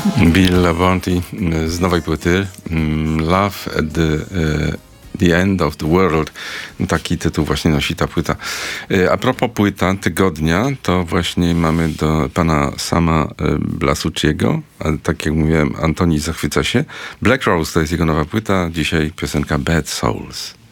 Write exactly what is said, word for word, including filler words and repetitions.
Bill Labonte z nowej płyty Love at the, the End of the World. Taki tytuł właśnie nosi ta płyta. A propos płyta tygodnia, to właśnie mamy do pana Sama Blasucciego. Tak jak mówiłem, Antoni zachwyca się. Black Rose to jest jego nowa płyta. Dzisiaj piosenka Bad Souls.